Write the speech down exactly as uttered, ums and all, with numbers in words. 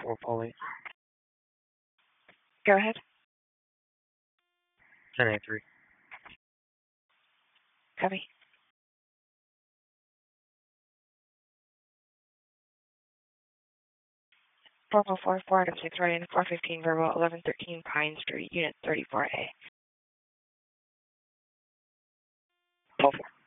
four Polly. Go ahead. ten A three. Copy. four oh four, four out of six, running four fifteen, verbal, eleven thirteen Pine Street, Unit thirty-four A. twelve four.